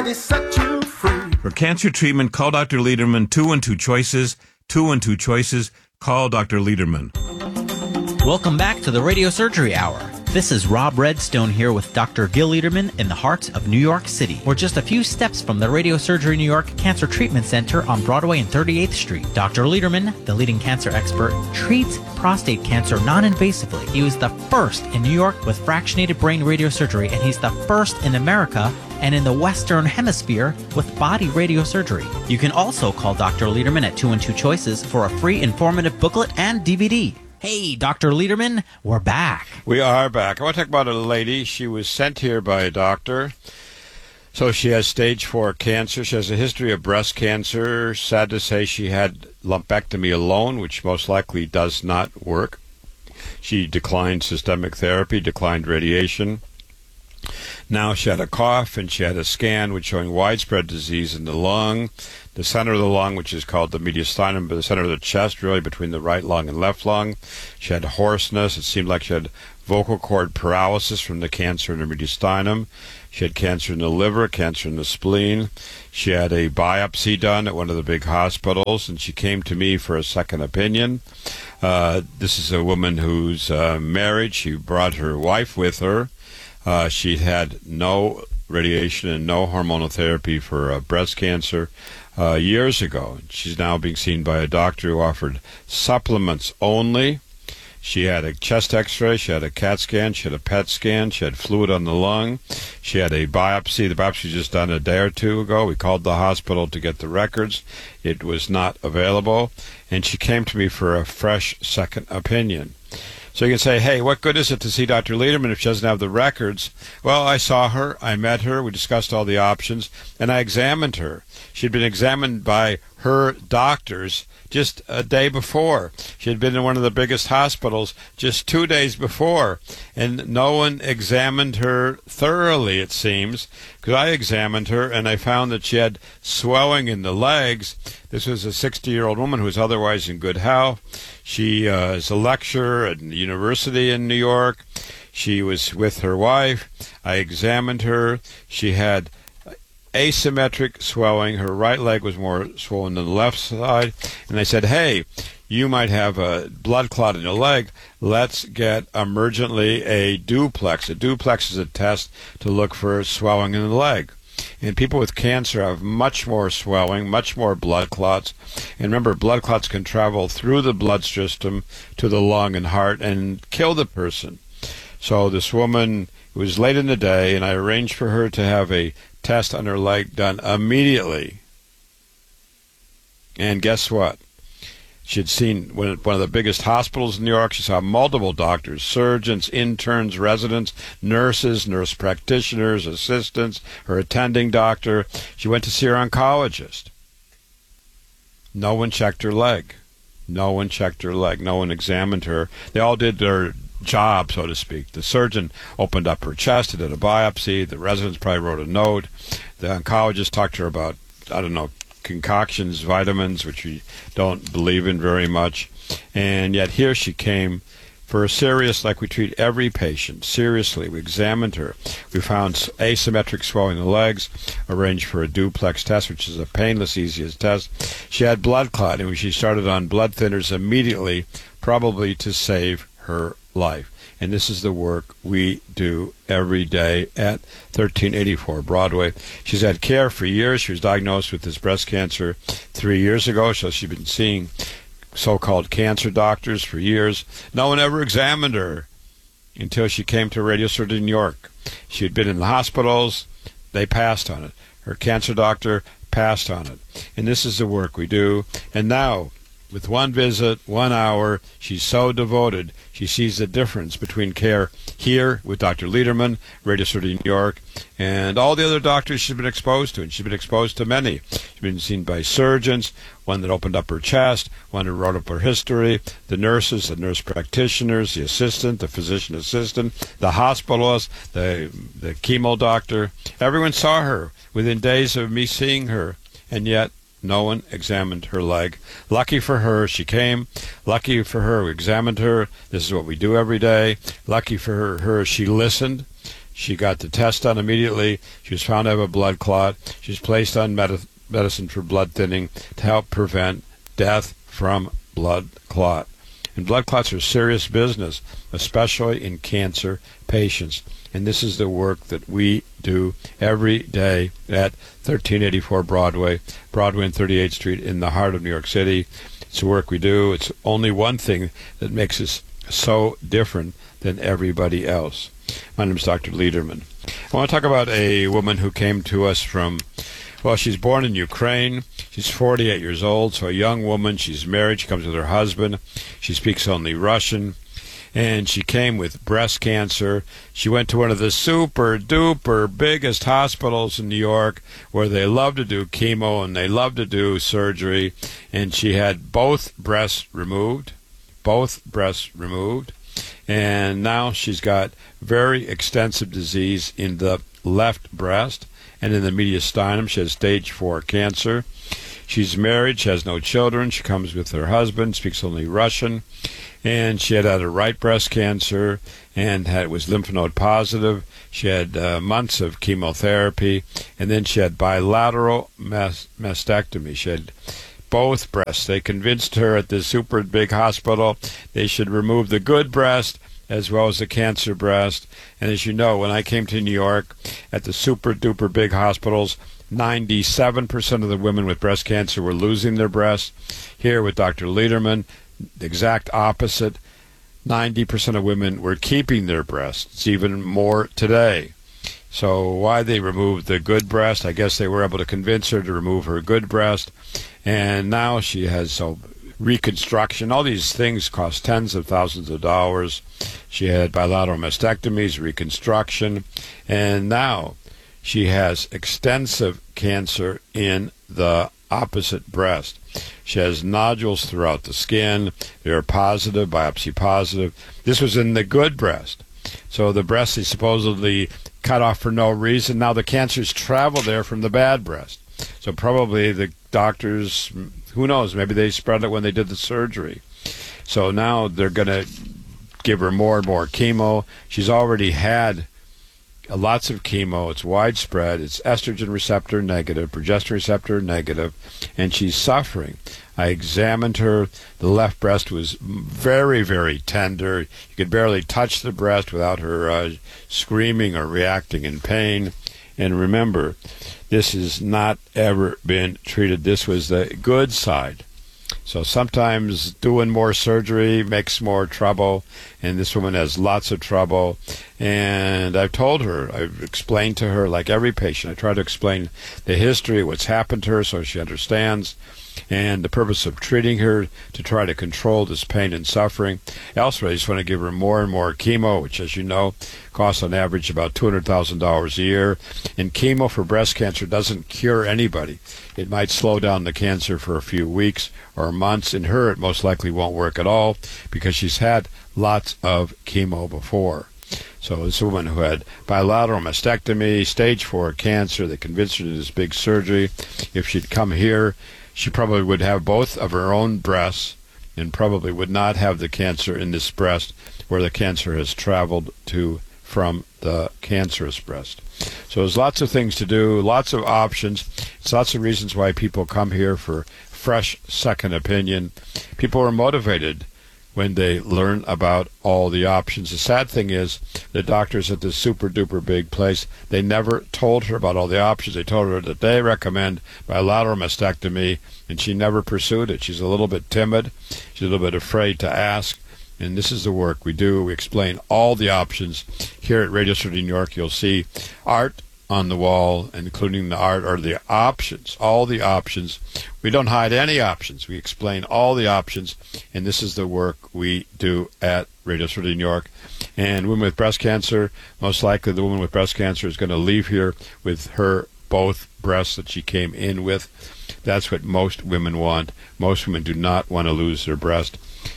me set you free. For cancer treatment, call Dr. Lederman. 212 Choices. 212 Choices. Call Dr. Lederman. Welcome back to the Radio Surgery Hour. This is Rob Redstone here with Dr. Gil Lederman in the heart of New York City. We're just a few steps from the Radio Surgery New York Cancer Treatment Center on Broadway and 38th Street. Dr. Lederman, the leading cancer expert, treats prostate cancer non-invasively. He was the first in New York with fractionated brain radiosurgery, and he's the first in America and in the Western Hemisphere with body radiosurgery. You can also call Dr. Lederman at 212 Choices for a free informative booklet and DVD. Hey, Dr. Lederman, we're back. We are back. I want to talk about a lady. She was sent here by a doctor. So she has stage 4 cancer. She has a history of breast cancer. Sad to say she had lumpectomy alone, which most likely does not work. She declined systemic therapy, declined radiation. Now she had a cough, and she had a scan which showing widespread disease in the lung, the center of the lung, which is called the mediastinum, but the center of the chest, really between the right lung and left lung. She had hoarseness. It seemed like she had vocal cord paralysis from the cancer in her mediastinum. She had cancer in the liver, cancer in the spleen. She had a biopsy done at one of the big hospitals, and she came to me for a second opinion. This is a woman who's married. She brought her wife with her. She had no radiation and no hormonal therapy for breast cancer years ago. She's now being seen by a doctor who offered supplements only. She had a chest x-ray, she had a CAT scan, she had a PET scan, she had fluid on the lung, she had a biopsy. The biopsy was just done a day or two ago. We called the hospital to get the records. It was not available, and she came to me for a fresh second opinion. So you can say, hey, what good is it to see Dr. Lederman if she doesn't have the records? Well, I saw her, I met her, we discussed all the options, and I examined her. She'd been examined by her doctors just a day before. She had been in one of the biggest hospitals just 2 days before, and no one examined her thoroughly, it seems, because I examined her, and I found that she had swelling in the legs. This was a 60-year-old woman who was otherwise in good health. She is a lecturer at the university in New York. She was with her wife. I examined her. She had asymmetric swelling. Her right leg was more swollen than the left side. And I said, hey, you might have a blood clot in your leg. Let's get emergently a duplex. A duplex is a test to look for swelling in the leg. And people with cancer have much more swelling, much more blood clots. And remember, blood clots can travel through the blood system to the lung and heart and kill the person. So this woman, it was late in the day, and I arranged for her to have a test on her leg done immediately. And guess what? She had seen one of the biggest hospitals in New York. She saw multiple doctors, surgeons, interns, residents, nurses, nurse practitioners, assistants, her attending doctor. She went to see her oncologist. No one checked her leg. No one checked her leg. No one examined her. They all did their job, so to speak. The surgeon opened up her chest, did a biopsy. The residents probably wrote a note. The oncologist talked to her about, I don't know, concoctions, vitamins, which we don't believe in very much. And yet here she came for a serious, like we treat every patient, seriously. We examined her. We found asymmetric swelling in the legs, arranged for a duplex test, which is a painless, easiest test. She had blood clot, and she started on blood thinners immediately, probably to save her life. And this is the work we do every day at 1384 Broadway. She's had care for years. She was diagnosed with this breast cancer 3 years ago, so she's been seeing so-called cancer doctors for years. No one ever examined her until she came to Radio Surgery New York. She had been in the hospitals. They passed on it. Her cancer doctor passed on it. And this is the work we do. And now, with one visit, 1 hour, she's so devoted. She sees the difference between care here with Dr. Lederman, Radio Surgery New York, and all the other doctors she's been exposed to. And she's been exposed to many. She's been seen by surgeons, one that opened up her chest, one who wrote up her history, the nurses, the nurse practitioners, the assistant, the physician assistant, the hospitalist, the chemo doctor. Everyone saw her within days of me seeing her, and yet no one examined her leg. Lucky for her, she came. Lucky for her, we examined her. This is what we do every day. Lucky for her, she listened. She got the test done immediately. She was found to have a blood clot. She was placed on medicine for blood thinning to help prevent death from blood clot. And blood clots are serious business, especially in cancer patients. And this is the work that we do every day at 1384 Broadway and 38th Street in the heart of New York City. It's the work we do. It's only one thing that makes us so different than everybody else. My name is Dr. Lederman. I want to talk about a woman who came to us from, well, she's born in Ukraine. She's 48 years old, so a young woman. She's married. She comes with her husband. She speaks only Russian. And she came with breast cancer. She went to one of the super-duper biggest hospitals in New York where they love to do chemo and they love to do surgery. And she had both breasts removed. And now she's got very extensive disease in the left breast and in the mediastinum. She has stage 4 cancer. She's married. She has no children. She comes with her husband, speaks only Russian. And she had a right breast cancer and was lymph node positive. She had months of chemotherapy. And then she had bilateral mastectomy. She had both breasts. They convinced her at this super big hospital they should remove the good breast as well as the cancer breast. And as you know, when I came to New York at the super duper big hospitals, 97% of the women with breast cancer were losing their breasts. Here with Dr. Lederman, the exact opposite. 90% of women were keeping their breasts. It's even more today. So why they removed the good breast? I guess they were able to convince her to remove her good breast. And now she has reconstruction. All these things cost tens of thousands of dollars. She had bilateral mastectomies, reconstruction, and now she has extensive cancer in the opposite breast. She has nodules throughout the skin. They're positive, biopsy positive. This was in the good breast. So the breast is supposedly cut off for no reason. Now the cancer's traveled there from the bad breast. So probably the doctors, who knows, maybe they spread it when they did the surgery. So now they're going to give her more and more chemo. She's already had lots of chemo. It's widespread. It's estrogen receptor negative, progesterone receptor negative, and she's suffering. I examined her. The left breast was very, very tender. You could barely touch the breast without her screaming or reacting in pain. And remember, this has not ever been treated. This was the good side. So sometimes doing more surgery makes more trouble, and this woman has lots of trouble. And I've told her, I've explained to her, like every patient, I try to explain the history, what's happened to her so she understands, and the purpose of treating her to try to control this pain and suffering. Elsewhere, I just want to give her more and more chemo, which, as you know, costs on average about $200,000 a year. And chemo for breast cancer doesn't cure anybody. It might slow down the cancer for a few weeks or months. In her, it most likely won't work at all because she's had lots of chemo before. So this woman who had bilateral mastectomy, stage 4 cancer, they convinced her to do this big surgery. If she'd come here, she probably would have both of her own breasts and probably would not have the cancer in this breast where the cancer has traveled to from the cancerous breast. So there's lots of things to do, lots of options. It's lots of reasons why people come here for fresh second opinion. People are motivated when they learn about all the options. The sad thing is the doctors at this super duper big place, they never told her about all the options. They told her that they recommend bilateral mastectomy, and she never pursued it. She's a little bit timid. She's a little bit afraid to ask. And this is the work we do. We explain all the options. Here at Radio City New York, you'll see art on the wall, including the art are the options, all the options. We don't hide any options. We explain all the options, and this is the work we do at Radio City New York. And women with breast cancer, most likely the woman with breast cancer is going to leave here with her both breasts that she came in with. That's what most women want. Most women do not want to lose their breast.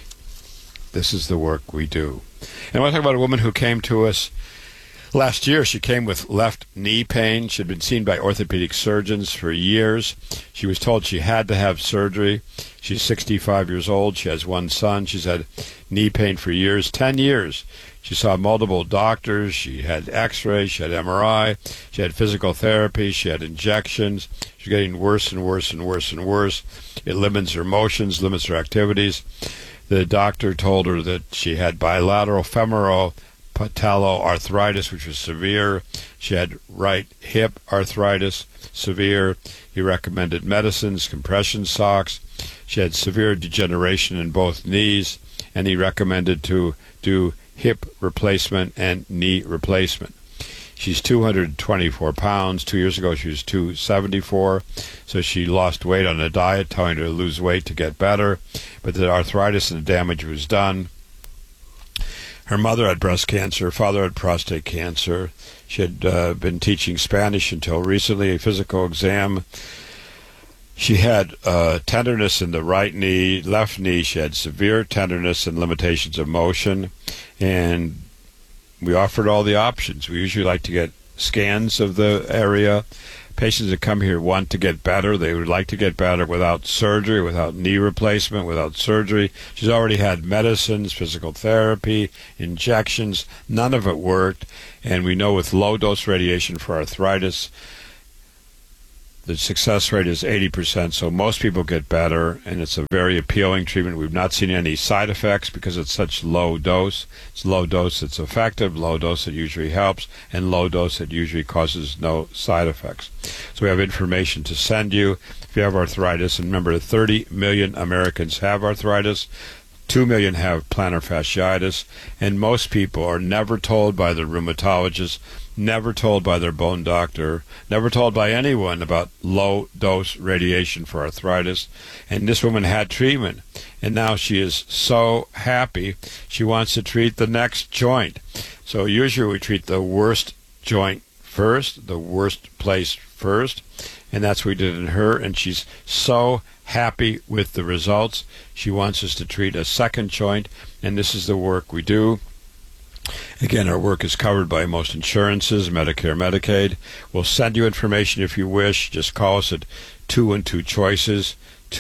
This is the work we do. And I want to talk about a woman who came to us last year. She came with left knee pain. She had been seen by orthopedic surgeons for years. She was told she had to have surgery. She's 65 years old. She has one son. She's had knee pain for years, 10 years. She saw multiple doctors. She had x-rays, she had MRI, she had physical therapy, she had injections. She's getting worse and worse and worse and worse. It limits her motions, limits her activities. The doctor told her that she had bilateral femoral patelloarthritis, which was severe. She had right hip arthritis, severe. He recommended medicines, compression socks. She had severe degeneration in both knees, and he recommended to do hip replacement and knee replacement. She's 224 pounds. 2 years ago, she was 274. So she lost weight on a diet, telling her to lose weight to get better. But the arthritis and the damage was done. Her mother had breast cancer. Her father had prostate cancer. She had been teaching Spanish until recently, a physical exam. She had tenderness in the right knee, left knee. She had severe tenderness and limitations of motion. And we offered all the options. We usually like to get scans of the area. Patients that come here want to get better. They would like to get better without surgery, without knee replacement, without surgery. She's already had medicines, physical therapy, injections. None of it worked. And we know with low-dose radiation for arthritis, the success rate is 80%, so most people get better, and it's a very appealing treatment. We've not seen any side effects because it's such low dose. It's low dose that's effective, low dose that usually helps, and low dose that usually causes no side effects. So we have information to send you if you have arthritis. And remember, 30 million Americans have arthritis. 2 million have plantar fasciitis, and most people are never told by their rheumatologist, never told by their bone doctor, never told by anyone about low-dose radiation for arthritis. And this woman had treatment, and now she is so happy. She wants to treat the next joint. So usually we treat the worst joint first, the worst place first, and that's what we did in her, and she's so happy with the results. She wants us to treat a second joint, and this is the work we do. Again, our work is covered by most insurances, Medicare, Medicaid. We'll send you information if you wish. Just call us at 212-CHOICES,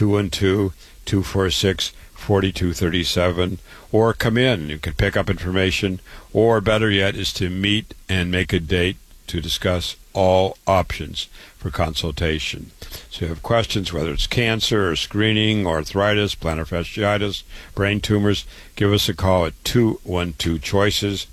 212-246-4237, or come in. You can pick up information, or better yet is to meet and make a date to discuss all options for consultation. So you have questions, whether it's cancer or screening, arthritis, plantar fasciitis, brain tumors, give us a call at 212-CHOICES,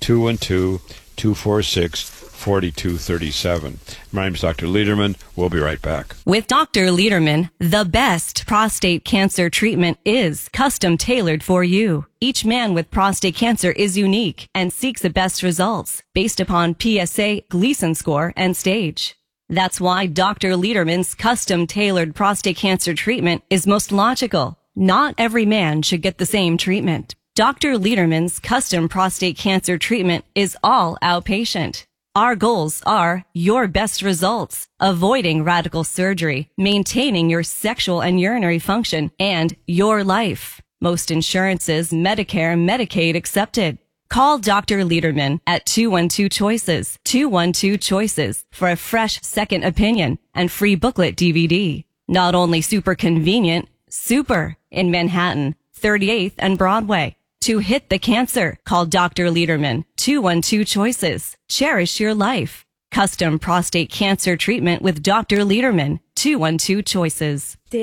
212-246-4237. My name is Dr. Lederman. We'll be right back. With Dr. Lederman, the best prostate cancer treatment is custom tailored for you. Each man with prostate cancer is unique and seeks the best results based upon PSA, Gleason score, and stage. That's why Dr. Lederman's custom tailored prostate cancer treatment is most logical. Not every man should get the same treatment. Dr. Lederman's custom prostate cancer treatment is all outpatient. Our goals are your best results, avoiding radical surgery, maintaining your sexual and urinary function, and your life. Most insurances, Medicare, Medicaid accepted. Call Dr. Lederman at 212-CHOICES, 212-CHOICES for a fresh second opinion and free booklet DVD. Not only super convenient, super in Manhattan, 38th and Broadway. To hit the cancer, call Dr. Lederman, 212-CHOICES. Cherish your life. Custom prostate cancer treatment with Dr. Lederman, 212-CHOICES.